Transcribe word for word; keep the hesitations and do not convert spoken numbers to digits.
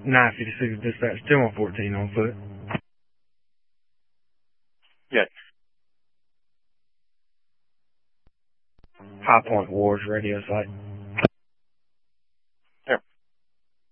nine fifty-six dispatch, ten one fourteen on foot. Yes. High Point Wars radio site.